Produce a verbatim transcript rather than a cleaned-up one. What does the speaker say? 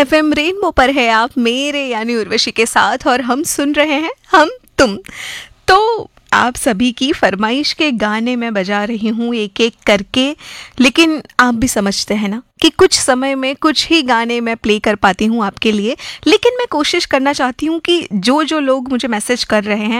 FM rainbow पर है आप मेरे यानी उर्वशी के साथ और हम सुन रहे हैं हम तुम। तो आप सभी की फरमाइश के गाने मैं बजा रही हूँ एक एक करके, लेकिन आप भी समझते हैं ना कि कुछ समय में कुछ ही गाने मैं प्ले कर पाती हूँ आपके लिए। लेकिन मैं कोशिश करना चाहती हूँ कि जो जो लोग मुझे मैसेज कर रहे हैं